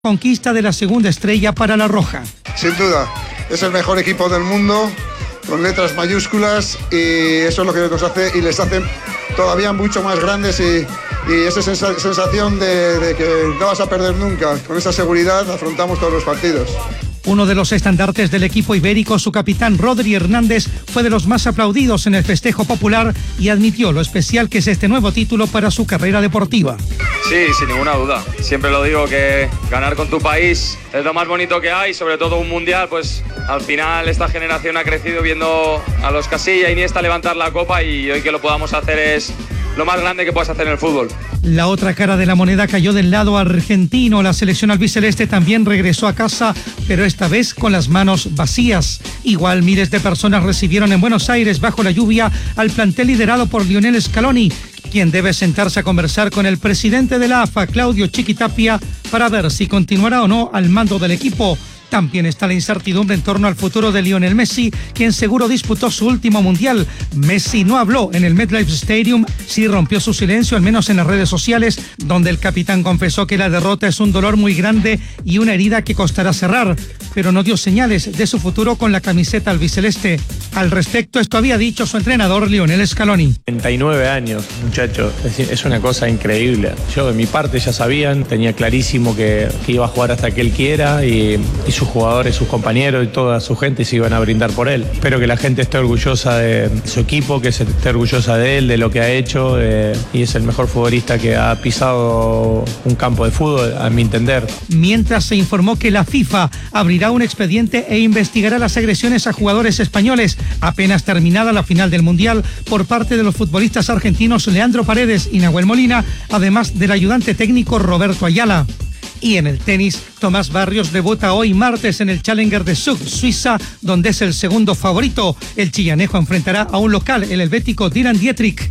Conquista de la segunda estrella para la Roja. Sin duda, es el mejor equipo del mundo, con letras mayúsculas, y eso es lo que nos hace y les hace todavía mucho más grandes y esa sensación de que no vas a perder nunca. Con esa seguridad afrontamos todos los partidos. Uno de los estandartes del equipo ibérico, su capitán Rodri Hernández, fue de los más aplaudidos en el festejo popular y admitió lo especial que es este nuevo título para su carrera deportiva. Sí, sin ninguna duda. Siempre lo digo, que ganar con tu país es lo más bonito que hay, sobre todo un mundial. Pues al final esta generación ha crecido viendo a los Casillas e Iniesta levantar la copa, y hoy que lo podamos hacer es lo más grande que puedes hacer en el fútbol. La otra cara de la moneda cayó del lado argentino. La selección albiceleste también regresó a casa, pero esta vez con las manos vacías. Igual miles de personas recibieron en Buenos Aires bajo la lluvia al plantel liderado por Lionel Scaloni, quien debe sentarse a conversar con el presidente de la AFA, Claudio Chiquitapia, para ver si continuará o no al mando del equipo. También está la incertidumbre en torno al futuro de Lionel Messi, quien seguro disputó su último mundial. Messi no habló en el MetLife Stadium, sí rompió su silencio, al menos en las redes sociales, donde el capitán confesó que la derrota es un dolor muy grande y una herida que costará cerrar, pero no dio señales de su futuro con la camiseta albiceleste. Al respecto, esto había dicho su entrenador Lionel Scaloni. 39 años, muchacho, es una cosa increíble. Yo de mi parte ya sabían, tenía clarísimo que iba a jugar hasta que él quiera, y sus jugadores, sus compañeros y toda su gente se iban a brindar por él. Espero que la gente esté orgullosa de su equipo, que se esté orgullosa de él, de lo que ha hecho, y es el mejor futbolista que ha pisado un campo de fútbol, a mi entender. Mientras se informó que la FIFA abrirá un expediente e investigará las agresiones a jugadores españoles apenas terminada la final del Mundial por parte de los futbolistas argentinos Leandro Paredes y Nahuel Molina, además del ayudante técnico Roberto Ayala. Y en el tenis, Tomás Barrios debuta hoy martes en el Challenger de Zug, Suiza, donde es el segundo favorito. El chillanejo enfrentará a un local, el helvético Dylan Dietrich,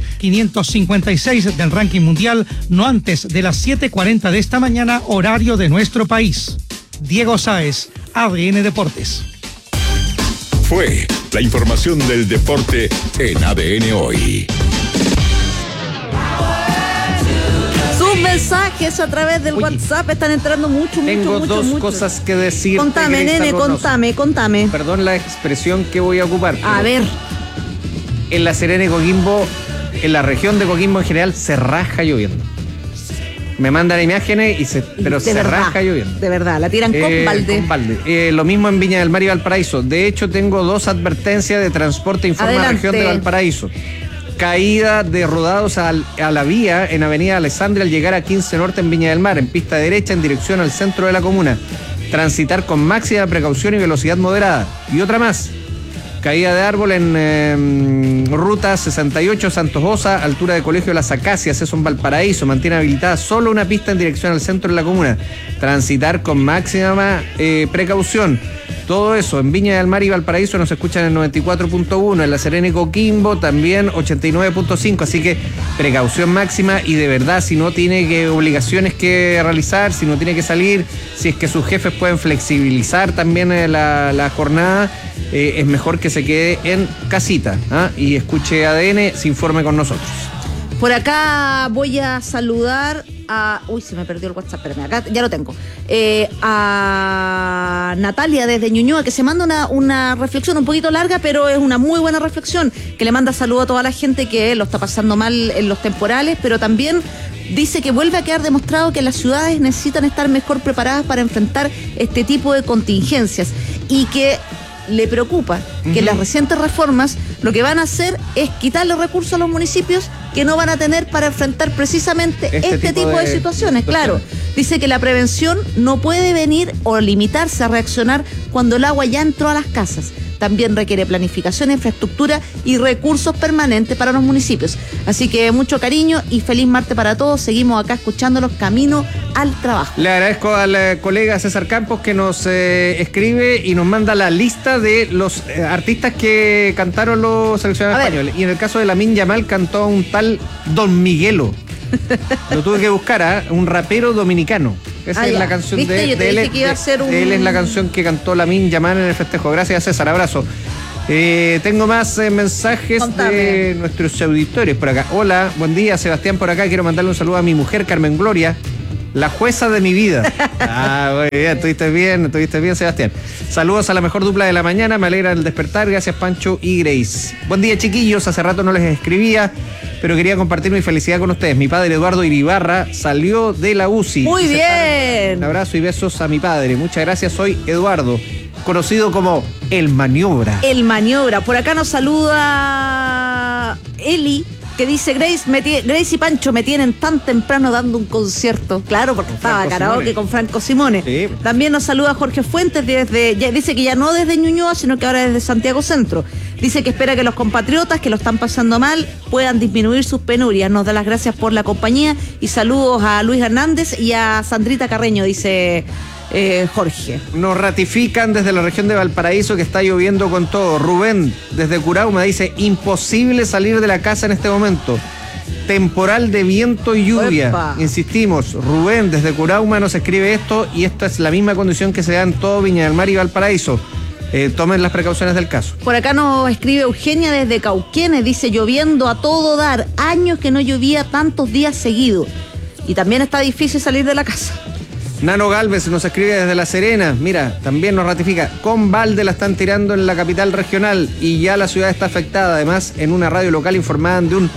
556 del ranking mundial, no antes de las 7:40 de esta mañana, horario de nuestro país. Diego Sáez, ADN Deportes. Fue la información del deporte en ADN Hoy. Mensajes a través del WhatsApp están entrando mucho. Tengo dos cosas que decir. Contame, nene, contame. Perdón la expresión que voy a ocupar. A ver. En La Serena y Coquimbo, en la región de Coquimbo en general, se raja lloviendo. Me mandan imágenes pero se raja lloviendo. De verdad, la tiran con balde. Lo mismo en Viña del Mar y Valparaíso. De hecho, tengo dos advertencias de transporte informa Adelante. Región de Valparaíso. Caída de rodados a la vía en Avenida Alessandria al llegar a 15 Norte en Viña del Mar, en pista derecha en dirección al centro de la comuna. Transitar con máxima precaución y velocidad moderada. Y otra más. Caída de árbol en ruta 68 Santos Osa, altura de Colegio Las Acacias, eso en Valparaíso. Mantiene habilitada solo una pista en dirección al centro de la comuna. Transitar con máxima precaución. Todo eso en Viña del Mar y Valparaíso nos escuchan en 94.1, en La Serena y Coquimbo también 89.5, así que precaución máxima. Y de verdad, si no tiene obligaciones que realizar, si no tiene que salir, si es que sus jefes pueden flexibilizar también la jornada, es mejor que se quede en casita, y escuche ADN, se informe con nosotros. Por acá voy a saludar a... Uy, se me perdió el WhatsApp, espérame, acá ya lo tengo. A Natalia desde Ñuñoa, que se manda una reflexión un poquito larga, pero es una muy buena reflexión, que le manda saludo a toda la gente que lo está pasando mal en los temporales, pero también dice que vuelve a quedar demostrado que las ciudades necesitan estar mejor preparadas para enfrentar este tipo de contingencias, y que le preocupa que las recientes reformas lo que van a hacer es quitarle recursos a los municipios que no van a tener para enfrentar precisamente este tipo de situaciones. Claro, dice que la prevención no puede venir o limitarse a reaccionar cuando el agua ya entró a las casas. También requiere planificación, infraestructura y recursos permanentes para los municipios. Así que mucho cariño y feliz martes para todos. Seguimos acá escuchándolos camino al trabajo. Le agradezco al colega César Campos que nos escribe y nos manda la lista de los artistas que cantaron los seleccionados españoles. Y en el caso de Lamine Yamal cantó un tal Don Miguelo. Lo tuve que buscar, un rapero dominicano. Esa es la canción de él. Él es la canción que cantó Lamine Yamal en el festejo. Gracias, César. Abrazo. Tengo más mensajes de nuestros auditores por acá. Hola, buen día, Sebastián por acá. Quiero mandarle un saludo a mi mujer, Carmen Gloria, La jueza de mi vida. Muy bien, estuviste bien, Sebastián. Saludos a la mejor dupla de la mañana, me alegra el despertar, gracias Pancho y Grace. Buen día, chiquillos, hace rato no les escribía, pero quería compartir mi felicidad con ustedes. Mi padre Eduardo Iribarra salió de la UCI. Muy bien. Un abrazo y besos a mi padre. Muchas gracias, soy Eduardo, conocido como El Maniobra. El Maniobra. Por acá nos saluda Eli, que dice: Grace y Pancho me tienen tan temprano dando un concierto. Claro, porque estaba karaoke con Franco Simone. Sí. También nos saluda Jorge Fuentes dice que ya no desde Ñuñoa, sino que ahora desde Santiago Centro. Dice que espera que los compatriotas que lo están pasando mal puedan disminuir sus penurias. Nos da las gracias por la compañía y saludos a Luis Hernández y a Sandrita Carreño, dice Jorge. Nos ratifican desde la región de Valparaíso que está lloviendo con todo. Rubén, desde Curauma, dice: imposible salir de la casa en este momento. Temporal de viento y lluvia. ¡Epa! Insistimos, Rubén, desde Curauma nos escribe esto y esta es la misma condición que se da en todo Viña del Mar y Valparaíso. Tomen las precauciones del caso. Por acá nos escribe Eugenia desde Cauquenes, dice: lloviendo a todo dar, años que no llovía tantos días seguidos. Y también está difícil salir de la casa. Nano Galvez nos escribe desde La Serena. Mira, también nos ratifica: con balde la están tirando en la capital regional y ya la ciudad está afectada. Además, en una radio local informaban de un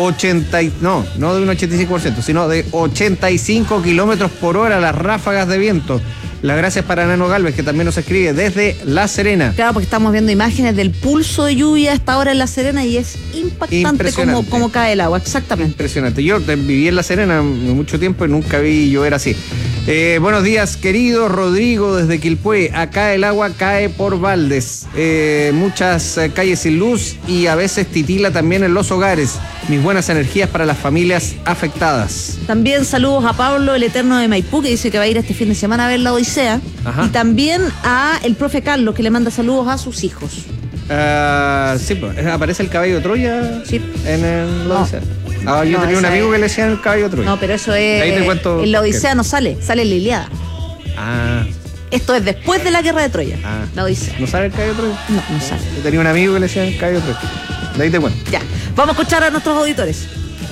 85%, sino de 85 kilómetros por hora las ráfagas de viento. Las gracias para Nano Galvez, que también nos escribe desde La Serena. Claro, porque estamos viendo imágenes del pulso de lluvia a esta hora en La Serena y es impactante cómo cae el agua, exactamente. Impresionante. Yo viví en La Serena mucho tiempo y nunca vi llover así. Buenos días, querido Rodrigo, desde Quilpué. Acá el agua cae por baldes. Muchas calles sin luz y a veces titila también en los hogares. Mis buenas energías para las familias afectadas. También saludos a Pablo, el Eterno de Maipú, que dice que va a ir este fin de semana a ver la Odisea. Ajá. Y también a el profe Carlos, que le manda saludos a sus hijos. Sí, pues, aparece el caballo de Troya. Sí. En la Odisea. Yo No, tenía un esa amigo es- que le decían el caballo de Troya. No, pero eso es... Ahí te cuento en la por qué. Odisea no sale en la Ilíada. Ah, Esto es después de la Guerra de Troya. La Odisea. ¿no sabe el caballo de Troya? No sale. Yo tenía un amigo que le decían el caballo de Troya. De ahí te cuento. Ya, vamos a escuchar a nuestros auditores.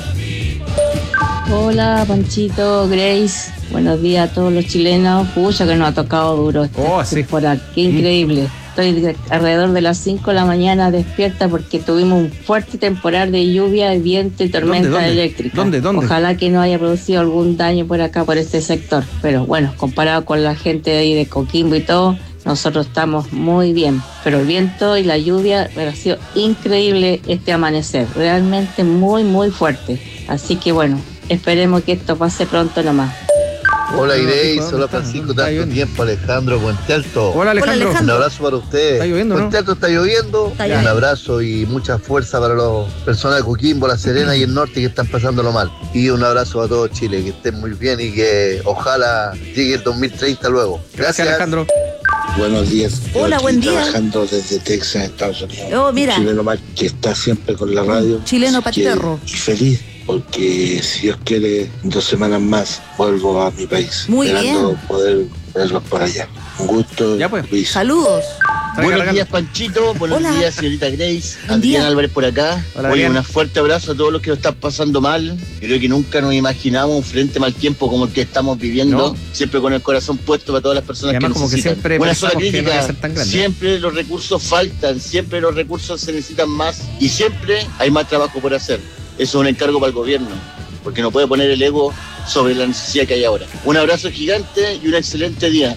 Hola, Panchito, Grace. Buenos días a todos los chilenos. Pucha, que nos ha tocado duro esta sí. temporada. Qué increíble. Estoy alrededor de las 5 de la mañana despierta porque tuvimos un fuerte temporal de lluvia, viento y tormenta ¿Dónde? eléctrica. ¿Dónde? Ojalá que no haya producido algún daño por acá, por este sector. Pero bueno, comparado con la gente de ahí de Coquimbo y todo, nosotros estamos muy bien. Pero el viento y la lluvia ha sido increíble este amanecer. Realmente muy, muy fuerte. Así que bueno, esperemos que esto pase pronto nomás. Hola Grace, hola Francisco, tanto tiempo, Alejandro Puente Alto. Hola Alejandro. Un abrazo para ustedes. Está lloviendo, ¿no? Puente Alto está lloviendo. Está lloviendo. Un abrazo y mucha fuerza para las personas de Coquimbo, La Serena y el norte que están pasándolo mal. Y un abrazo a todo Chile, que estén muy bien y que ojalá llegue el 2030 luego. Gracias Alejandro. Buenos días. Hola, Yo aquí buen día. Trabajando desde Texas, Estados Unidos. Oh, mira. Un chileno más que está siempre con la radio. Chileno Así que- paterro. Y feliz, porque si Dios quiere, en 2 semanas más vuelvo a mi país. Muy esperando bien. poder verlos por allá. Un gusto, Ya, pues. Luis. Saludos. Buenos días Panchito, buenos Hola. días señorita Grace, Buen Adrián día. Álvarez por acá. Hola, Oye, Adrián. un fuerte abrazo a todos los que lo están pasando mal. Creo que nunca nos imaginamos un frente mal tiempo como el que estamos viviendo, No. siempre con el corazón puesto para todas las personas Y además que como que necesitan. siempre Una sola pensamos que no crítica, iba a ser tan grande. siempre los recursos faltan, siempre los recursos se necesitan más y siempre hay más trabajo por hacer. Eso es un encargo para el gobierno, porque no puede poner el ego sobre la necesidad que hay ahora. Un abrazo gigante y un excelente día.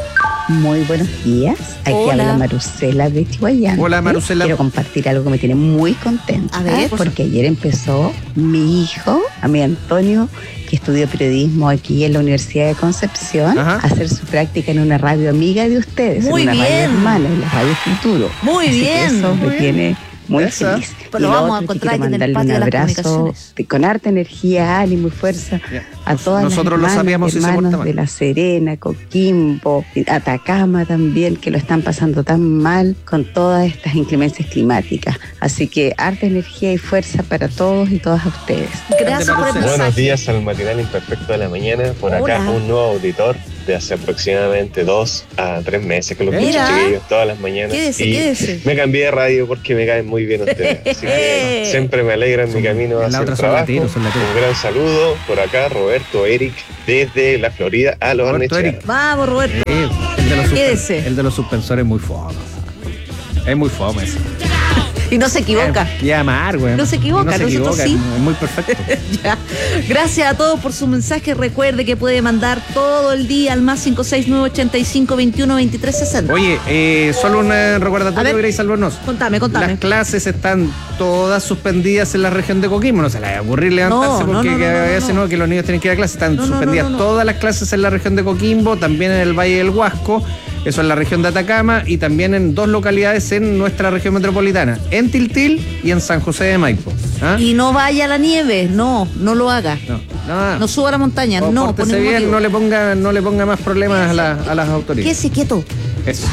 Muy buenos días. Aquí Hola. habla Marusela de Chihuayante. Hola, Marusela. Quiero compartir algo que me tiene muy contenta. A ver. Porque ayer empezó mi hijo, a mi Antonio, que estudió periodismo aquí en la Universidad de Concepción, Ajá. a hacer su práctica en una radio amiga de ustedes, Muy en una radio bien. hermana, en la Radio Futuro. Muy Así que bien. eso me tiene muy Esa. feliz. Pues Y lo lo vamos a otro que encontrar quiero aquí en el mandarle patio un de las abrazo comunicaciones. con harta energía, ánimo y fuerza Ya. a todas Nosotros lo las hermanas, sabíamos y se porta hermanos mal. de La Serena, Coquimbo, Atacama también, que lo están pasando tan mal con todas estas inclemencias climáticas. Así que harta energía y fuerza para todos y todas ustedes. Gracias por el Buenos mensaje. Buenos días al matinal imperfecto de la mañana. Por acá Hola. un nuevo auditor de hace aproximadamente 2 a 3 meses que lo escucho, Mira. chiquillos, todas las mañanas. Quédese, y quédese. me cambié de radio porque me caen muy bien ustedes. Así que siempre me alegran mi camino En la hacia otra el son trabajo. latinos, son latinos. Un gran saludo por acá, Roberto Roberto Eric desde la Florida a los Barnechea. Vamos, Roberto. El de los suspensores es muy fome. Es muy fome eso. Y no se equivoca. Y amargo. No se equivoca, nosotros sí. Es muy perfecto. Ya. Gracias a todos por su mensaje. Recuerde que puede mandar todo el día al más 569-85-21-2360. Oye, solo un recordatorio, Grace Albornoz. Contame. Las clases están todas suspendidas en la región de Coquimbo. No se les va a ocurrir levantarse que los niños tienen que ir a clase. Están suspendidas todas las clases en la región de Coquimbo, también en el Valle del Huasco. Eso en la región de Atacama y también en 2 localidades en nuestra región metropolitana, en Tiltil y en San José de Maipo. ¿Ah? Y no vaya a la nieve, no lo haga. No suba a la montaña, no. Pórtese bien, no le ponga más problemas a las autoridades. Quédese quieto. Eso.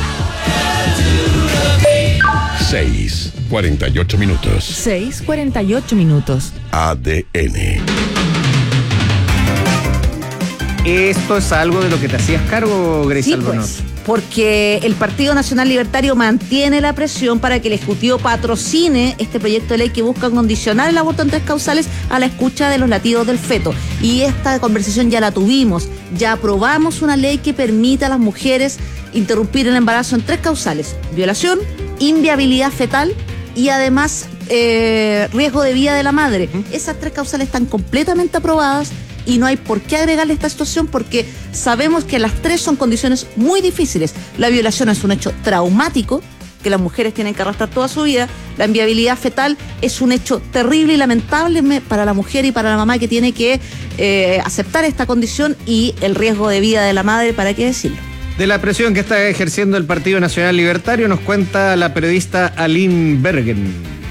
6:48 minutos. 6:48 minutos. ADN. Esto es algo de lo que te hacías cargo, Grace Albornoz. Pues, porque el Partido Nacional Libertario mantiene la presión para que el Ejecutivo patrocine este proyecto de ley que busca condicionar el aborto en 3 causales a la escucha de los latidos del feto. Y esta conversación ya la tuvimos. Ya aprobamos una ley que permita a las mujeres interrumpir el embarazo en 3 causales: violación, inviabilidad fetal y además riesgo de vida de la madre. Esas 3 causales están completamente aprobadas. Y no hay por qué agregarle esta situación porque sabemos que las 3 son condiciones muy difíciles. La violación es un hecho traumático que las mujeres tienen que arrastrar toda su vida. La inviabilidad fetal es un hecho terrible y lamentable para la mujer y para la mamá que tiene que aceptar esta condición, y el riesgo de vida de la madre, ¿para qué decirlo? De la presión que está ejerciendo el Partido Nacional Libertario nos cuenta la periodista Aline Bergen.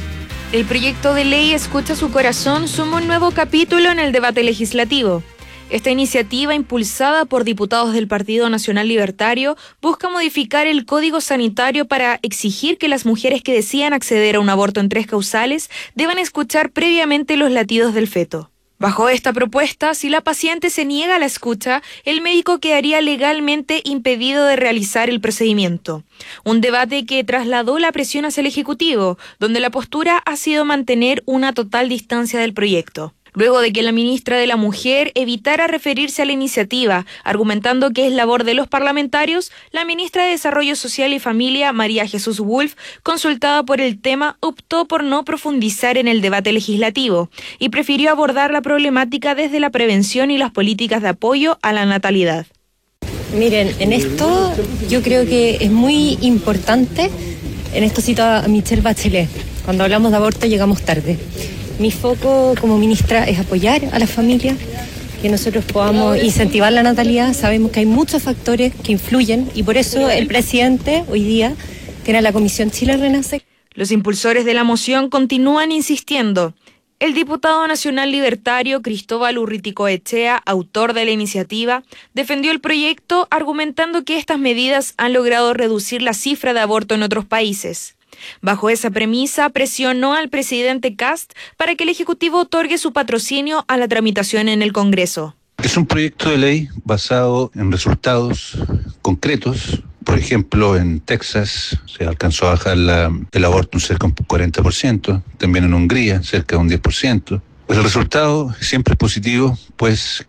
El proyecto de ley Escucha su Corazón suma un nuevo capítulo en el debate legislativo. Esta iniciativa, impulsada por diputados del Partido Nacional Libertario, busca modificar el Código Sanitario para exigir que las mujeres que decidan acceder a un aborto en 3 causales deban escuchar previamente los latidos del feto. Bajo esta propuesta, si la paciente se niega a la escucha, el médico quedaría legalmente impedido de realizar el procedimiento. Un debate que trasladó la presión hacia el Ejecutivo, donde la postura ha sido mantener una total distancia del proyecto. Luego de que la ministra de la Mujer evitara referirse a la iniciativa, argumentando que es labor de los parlamentarios, la ministra de Desarrollo Social y Familia, María Jesús Wolf, consultada por el tema, optó por no profundizar en el debate legislativo y prefirió abordar la problemática desde la prevención y las políticas de apoyo a la natalidad. Miren, en esto yo creo que es muy importante, en esto cito a Michelle Bachelet, cuando hablamos de aborto llegamos tarde. Mi foco como ministra es apoyar a las familias, que nosotros podamos incentivar la natalidad. Sabemos que hay muchos factores que influyen y por eso el presidente hoy día tiene a la Comisión Chile Renace. Los impulsores de la moción continúan insistiendo. El diputado nacional libertario Cristóbal Urriticoechea, autor de la iniciativa, defendió el proyecto argumentando que estas medidas han logrado reducir la cifra de aborto en otros países. Bajo esa premisa, presionó al presidente Kast para que el Ejecutivo otorgue su patrocinio a la tramitación en el Congreso. Es un proyecto de ley basado en resultados concretos. Por ejemplo, en Texas se alcanzó a bajar el aborto cerca de un 40%, también en Hungría cerca de un 10%. Pues el resultado siempre es positivo, pues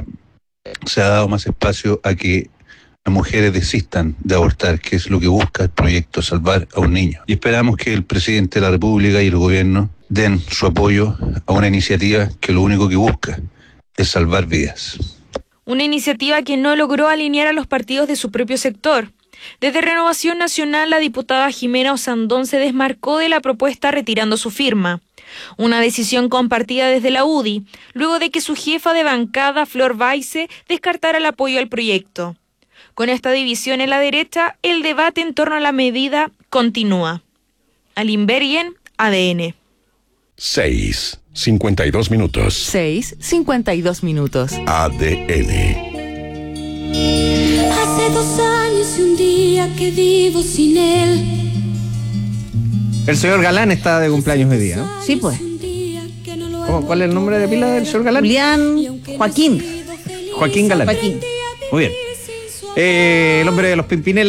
se ha dado más espacio a que las mujeres desistan de abortar, que es lo que busca el proyecto, salvar a un niño. Y esperamos que el presidente de la República y el gobierno den su apoyo a una iniciativa que lo único que busca es salvar vidas. Una iniciativa que no logró alinear a los partidos de su propio sector. Desde Renovación Nacional, la diputada Jimena Osandón se desmarcó de la propuesta retirando su firma. Una decisión compartida desde la UDI, luego de que su jefa de bancada, Flor Baise, descartara el apoyo al proyecto. Con esta división en la derecha, el debate en torno a la medida continúa. Aline Bergen, ADN. 6:52 minutos. 6:52 minutos. ADN. Hace 2 años y un día que vivo sin él. El señor Galán está de cumpleaños hoy día, ¿no? Sí, pues. ¿Cuál es el nombre de pila del señor Galán? Julián Joaquín Galán. Joaquín. Muy bien. El hombre de los Pimpinela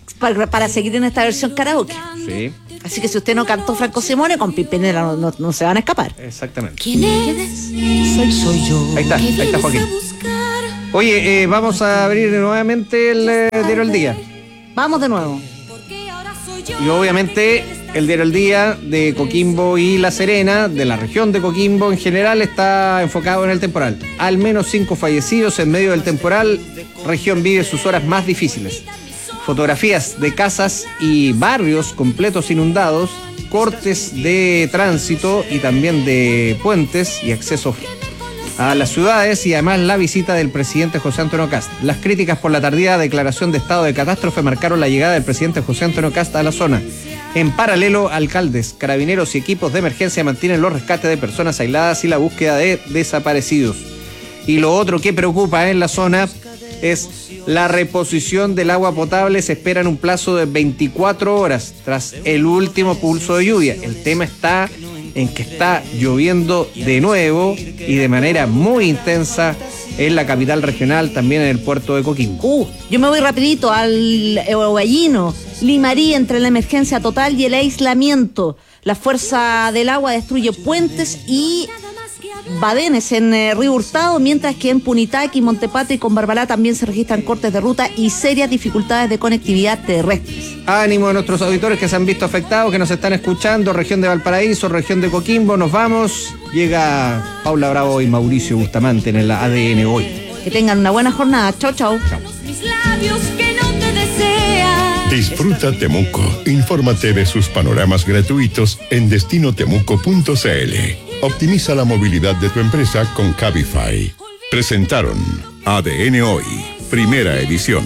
para seguir en esta versión karaoke. Sí. Así que si usted no cantó Franco Simone, con Pimpinela no se van a escapar. Exactamente. ¿Quién es? Soy yo. Ahí está Joaquín. Oye, vamos a abrir nuevamente el Diario El Día. Vamos de nuevo. Y obviamente el Diario El Día de Coquimbo y La Serena, de la región de Coquimbo en general, está enfocado en el temporal. Al menos 5 fallecidos en medio del temporal. Región vive sus horas más difíciles. Fotografías de casas y barrios completos inundados, cortes de tránsito y también de puentes y accesos a las ciudades, y además la visita del presidente José Antonio Kast. Las críticas por la tardía declaración de estado de catástrofe marcaron la llegada del presidente José Antonio Kast a la zona. En paralelo, alcaldes, carabineros y equipos de emergencia mantienen los rescates de personas aisladas y la búsqueda de desaparecidos. Y lo otro que preocupa en la zona es la reposición del agua potable. Se espera en un plazo de 24 horas tras el último pulso de lluvia. El tema está en que está lloviendo de nuevo y de manera muy intensa en la capital regional, también en el puerto de Coquimbo. Yo me voy rapidito al Gallino. Limarí entre la emergencia total y el aislamiento. La fuerza del agua destruye puentes y badenes en Río Hurtado, mientras que en Punitaqui, Montepatro y Combarbalá también se registran cortes de ruta y serias dificultades de conectividad terrestres. Ánimo a nuestros auditores que se han visto afectados, que nos están escuchando, región de Valparaíso, región de Coquimbo. Nos vamos. Llega Paula Bravo y Mauricio Bustamante en el ADN Hoy. Que tengan una buena jornada. Chau, chau. Mis labios que no te desean. Disfruta Temuco. Infórmate de sus panoramas gratuitos en destinotemuco.cl. Optimiza la movilidad de tu empresa con Cabify. Presentaron ADN Hoy, primera edición.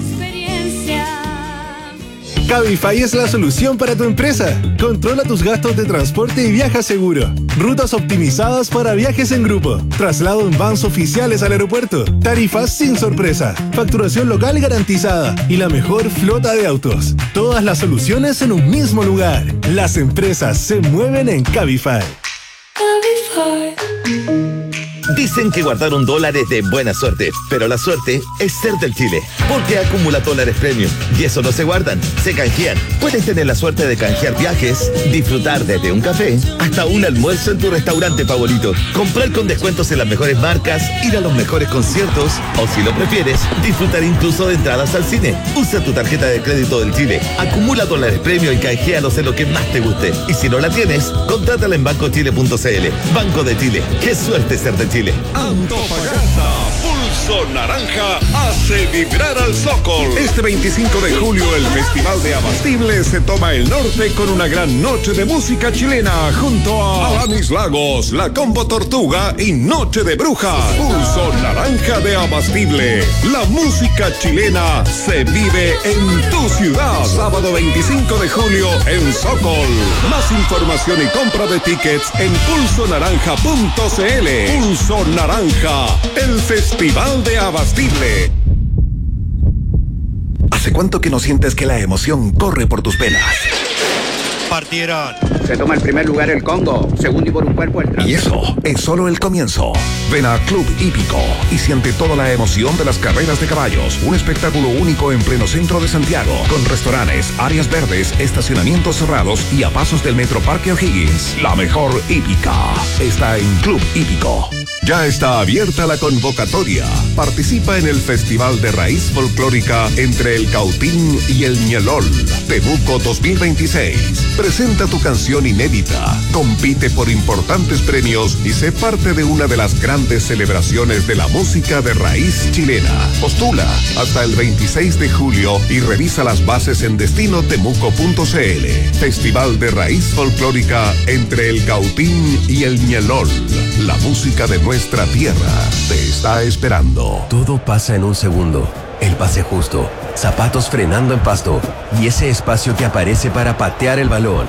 Cabify es la solución para tu empresa. Controla tus gastos de transporte y viaja seguro. Rutas optimizadas para viajes en grupo. Traslado en vans oficiales al aeropuerto. Tarifas sin sorpresa. Facturación local garantizada. Y la mejor flota de autos. Todas las soluciones en un mismo lugar. Las empresas se mueven en Cabify. Dicen que guardaron dólares de buena suerte, pero la suerte es ser del Chile, porque acumula dólares premium y eso no se guardan, se canjean. Puedes tener la suerte de canjear viajes, disfrutar desde un café hasta un almuerzo en tu restaurante favorito, comprar con descuentos en las mejores marcas, ir a los mejores conciertos o, si lo prefieres, disfrutar incluso de entradas al cine. Usa tu tarjeta de crédito del Chile, acumula dólares premium y canjealos en lo que más te guste. Y si no la tienes, contrátala en bancochile.cl. Banco de Chile, qué suerte ser de Chile. Antofagasta, Pulso Naranja hace vibrar al Zócol. Este 25 de julio el Festival de Abastible se toma el norte con una gran noche de música chilena junto a Alanis Lagos, La Combo Tortuga y Noche de Brujas. Pulso Naranja de Abastible. La música chilena se vive en tu ciudad. Sábado 25 de julio en Zócol. Más información y compra de tickets en pulsonaranja.cl. Pulso Naranja, el Festival de Abastible. ¿Hace cuánto que no sientes que la emoción corre por tus venas? Partieron. Se toma el primer lugar el Congo, segundo y por un cuerpo el Trans. Y eso es solo el comienzo. Ven a Club Hípico y siente toda la emoción de las carreras de caballos. Un espectáculo único en pleno centro de Santiago, con restaurantes, áreas verdes, estacionamientos cerrados y a pasos del Metro Parque O'Higgins. La mejor hípica está en Club Hípico. Ya está abierta la convocatoria. Participa en el Festival de Raíz Folclórica entre el Cautín y el Ñelol. Temuco 2026. Presenta tu canción inédita. Compite por importantes premios y sé parte de una de las grandes celebraciones de la música de raíz chilena. Postula hasta el 26 de julio y revisa las bases en destinotemuco.cl. Festival de Raíz Folclórica entre el Cautín y el Ñelol. La música de nuestra tierra te está esperando. Todo pasa en un segundo. El pase justo, zapatos frenando en pasto y ese espacio que aparece para patear el balón.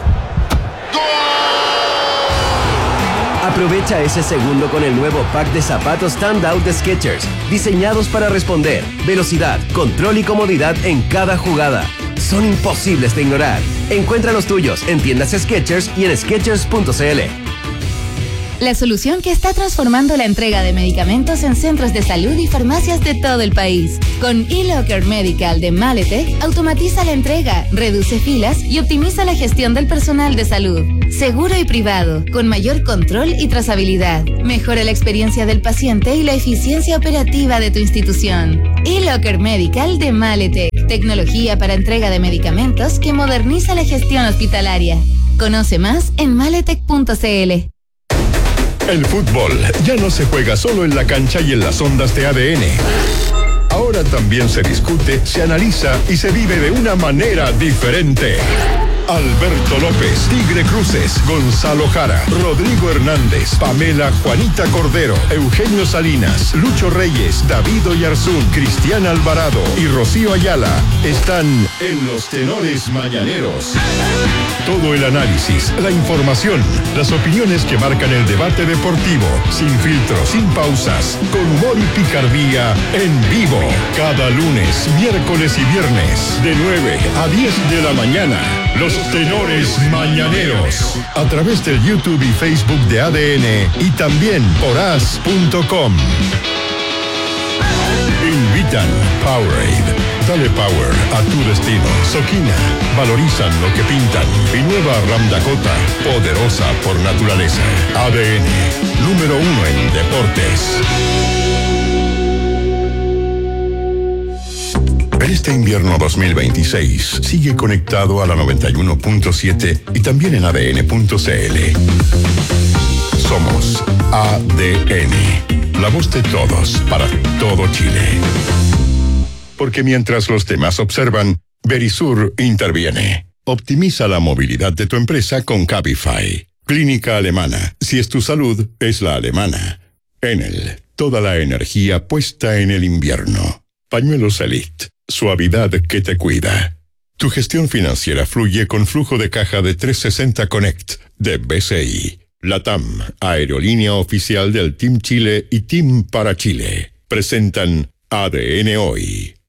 Aprovecha ese segundo con el nuevo pack de zapatos Standout de Skechers, diseñados para responder, velocidad, control y comodidad en cada jugada. Son imposibles de ignorar. Encuentra los tuyos en tiendas Skechers y en Skechers.cl. la solución que está transformando la entrega de medicamentos en centros de salud y farmacias de todo el país. Con eLocker Medical de Maletec, automatiza la entrega, reduce filas y optimiza la gestión del personal de salud. Seguro y privado, con mayor control y trazabilidad. Mejora la experiencia del paciente y la eficiencia operativa de tu institución. eLocker Medical de Maletec, tecnología para entrega de medicamentos que moderniza la gestión hospitalaria. Conoce más en maletec.cl. El fútbol ya no se juega solo en la cancha y en las ondas de ADN. Ahora también se discute, se analiza y se vive de una manera diferente. Alberto López, Tigre Cruces, Gonzalo Jara, Rodrigo Hernández, Pamela Juanita Cordero, Eugenio Salinas, Lucho Reyes, David Oyarzún, Cristian Alvarado y Rocío Ayala están en los Tenores Mañaneros. Todo el análisis, la información, las opiniones que marcan el debate deportivo, sin filtros, sin pausas, con humor y picardía, en vivo. Cada lunes, miércoles y viernes, de 9 a 10 de la mañana. Los Tenores Mañaneros, a través del YouTube y Facebook de ADN y también por as.com. Invitan Powerade. Dale power a tu destino. Soquina, valorizan lo que pintan. Y nueva Ram Dakota, poderosa por naturaleza. ADN, número 1 en deportes. En este invierno 2026, sigue conectado a la 91.7 y también en ADN.cl. Somos ADN, la voz de todos para todo Chile. Porque mientras los demás observan, Verisur interviene. Optimiza la movilidad de tu empresa con Cabify. Clínica alemana. Si es tu salud, es la alemana. Enel, toda la energía puesta en el invierno. Pañuelos Elite. Suavidad que te cuida. Tu gestión financiera fluye con flujo de caja de 360 Connect de BCI. LATAM, aerolínea oficial del Team Chile y Team para Chile, presentan ADN Hoy.